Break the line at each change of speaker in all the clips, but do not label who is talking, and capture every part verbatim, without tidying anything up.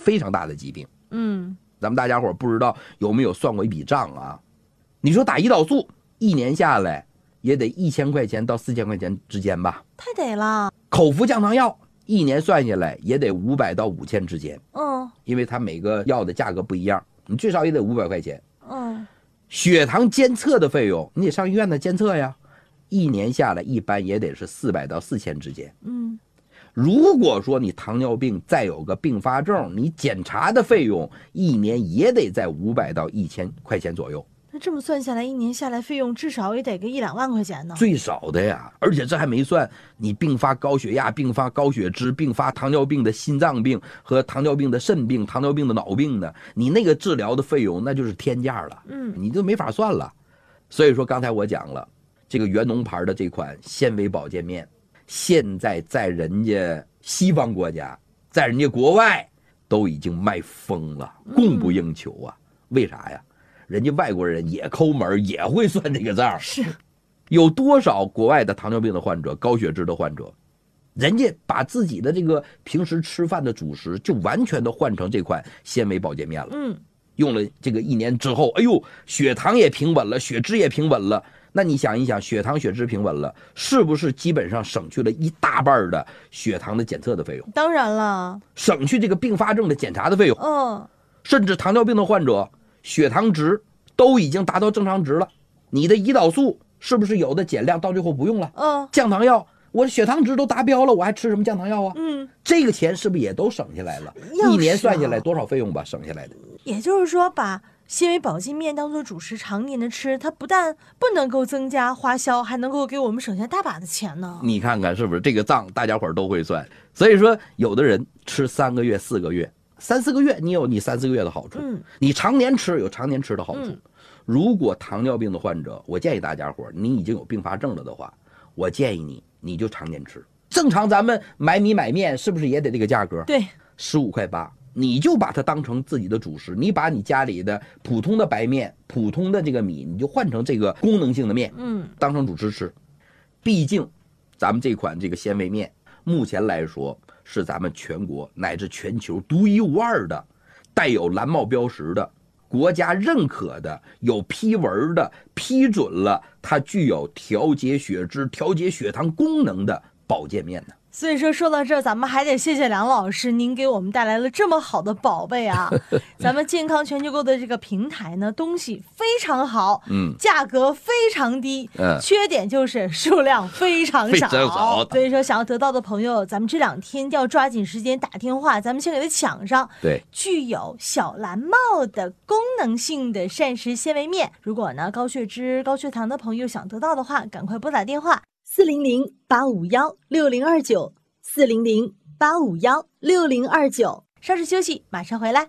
非常大的疾病。
嗯，
咱们大家伙不知道有没有算过一笔账啊？你说打胰岛素一年下来也得一千块钱到四千块钱之间吧？
太得了。
口服降糖药一年算下来也得五百到五千之间。
嗯，
因为它每个药的价格不一样，你最少也得五百块钱。
嗯，
血糖监测的费用你得上医院的监测呀，一年下来一般也得是四百到四千之间。
嗯，
如果说你糖尿病再有个并发症，你检查的费用一年也得在五百到一千块钱左右。
那这么算下来，一年下来费用至少也得个一两万块钱呢。
最少的呀，而且这还没算你并发高血压、并发高血脂、并发糖尿病的心脏病和糖尿病的肾病、糖尿病的脑病呢，你那个治疗的费用那就是天价了。
嗯，
你就没法算了。所以说刚才我讲了，这个元农牌的这款纤维保健面，现在在人家西方国家，在人家国外都已经卖疯了，供不应求啊。为啥呀？人家外国人也抠门，也会算这个账。
是，
有多少国外的糖尿病的患者、高血脂的患者，人家把自己的这个平时吃饭的主食就完全的换成这款纤维保健面了。
嗯，
用了这个一年之后，哎呦，血糖也平稳了，血脂也平稳了。那你想一想，血糖、血脂平稳了，是不是基本上省去了一大半的血糖的检测的费用？
当然了，
省去这个并发症的检查的费用。
嗯，
甚至糖尿病的患者，血糖值都已经达到正常值了，你的胰岛素是不是有的减量，到最后不用了？
嗯，
降糖药，我的血糖值都达标了，我还吃什么降糖药啊？
嗯，
这个钱是不是也都省下来了？
啊、
一年算下来多少费用吧，省下来的。
也就是说，把纤维保健面当做主食常年的吃，它不但不能够增加花销，还能够给我们省下大把的钱呢。
你看看是不是这个账大家伙都会算？所以说有的人吃三个月四个月三四个月，你有你三四个月的好处，
嗯，
你常年吃有常年吃的好处。
嗯，
如果糖尿病的患者，我建议大家伙你已经有并发症了的话，我建议你你就常年吃。正常咱们买米买面是不是也得这个价格？
对，
十五块八，你就把它当成自己的主食，你把你家里的普通的白面、普通的这个米，你就换成这个功能性的面，
嗯，
当成主食吃。毕竟咱们这款这个纤维面目前来说是咱们全国乃至全球独一无二的，带有蓝帽标识的，国家认可的，有批文的，批准了它具有调节血脂、调节血糖功能的保健面呢。
所以说说到这儿，咱们还得谢谢梁老师，您给我们带来了这么好的宝贝啊！咱们健康全球购的这个平台呢，东西非常好，
嗯，
价格非常低，
嗯，
缺点就是数量非常少。
非常少。
所以说，想要得到的朋友，咱们这两天要抓紧时间打电话，咱们先给它抢上。
对，
具有小蓝帽的功能性的膳食纤维面，如果呢高血脂、高血糖的朋友想得到的话，赶快拨打电话。四零零八五幺六零二九，四零零八五幺六零二九。稍事休息，马上回来。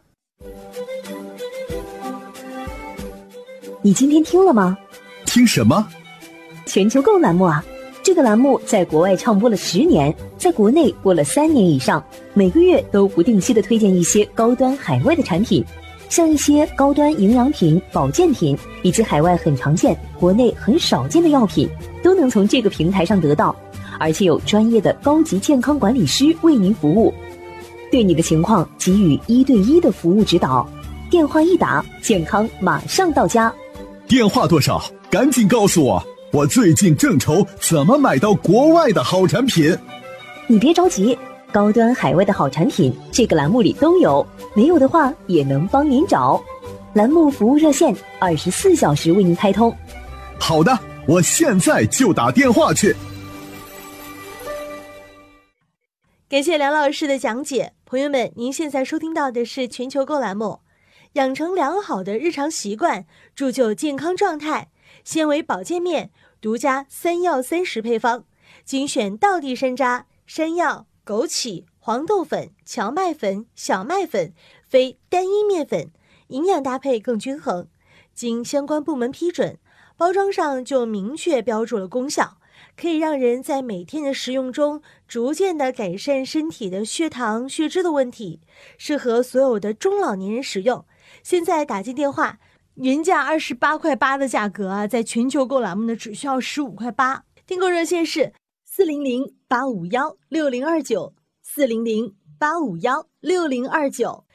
你今天听了吗？
听什么？
全球购栏目啊！这个栏目在国外唱播了十年，在国内播了三年以上，每个月都不定期的推荐一些高端海外的产品，像一些高端营养品、保健品，以及海外很常见、国内很少见的药品，都能从这个平台上得到，而且有专业的高级健康管理师为您服务，对你的情况给予一对一的服务指导。电话一打，健康马上到家。
电话多少？赶紧告诉我，我最近正愁怎么买到国外的好产品。
你别着急，高端海外的好产品这个栏目里都有，没有的话也能帮您找。栏目服务热线二十四小时为您开通。
好的，我现在就打电话去。
感谢梁老师的讲解。朋友们，您现在收听到的是全球购栏目，养成良好的日常习惯，铸就健康状态。纤维保健面独家三药三食配方，精选道地山楂、山药、枸杞、黄豆粉、荞麦粉、小麦粉，非单一面粉，营养搭配更均衡。经相关部门批准，包装上就明确标注了功效，可以让人在每天的食用中逐渐的改善身体的血糖、血脂的问题，适合所有的中老年人使用。现在打进电话，原价二十八块八的价格啊，在全球购栏目呢只需要十五块八。订购热线是四零零八五幺六零二九，四零零八五幺六零二九。